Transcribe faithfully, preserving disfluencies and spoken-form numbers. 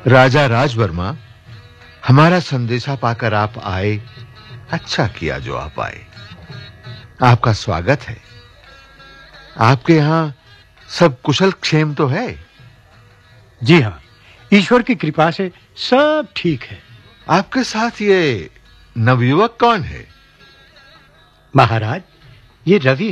राजा राजवर्मा, हमारा संदेशा पाकर आप आए, अच्छा किया जो आप आए। आपका स्वागत है। आपके यहां सब कुशल क्षेम तो है? जी हां, ईश्वर की कृपा से सब ठीक है। आपके साथ ये नवयुवक कौन है? महाराज, ये रवि